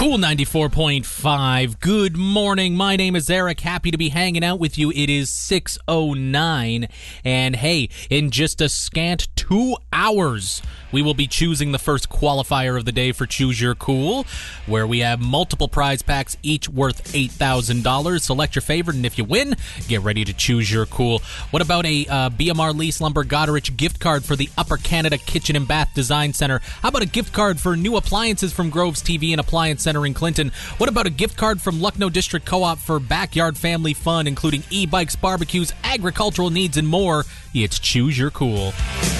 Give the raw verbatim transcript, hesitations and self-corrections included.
Cool ninety-four point five. Good morning. My name is Eric. Happy to be hanging out with you. It is six oh nine. And hey, in just a scant two hours, we will be choosing the first qualifier of the day for Choose Your Cool, where we have multiple prize packs, each worth eight thousand dollars. Select your favorite, and if you win, get ready to choose your cool. What about a uh, B M R Lease Lumber Goderich gift card for the Upper Canada Kitchen and Bath Design Center? How about a gift card for new appliances from Groves T V and Appliance Center in Clinton? What about a gift card from Lucknow District Co-op for backyard family fun, including e-bikes, barbecues, agricultural needs, and more? It's Choose Your Cool.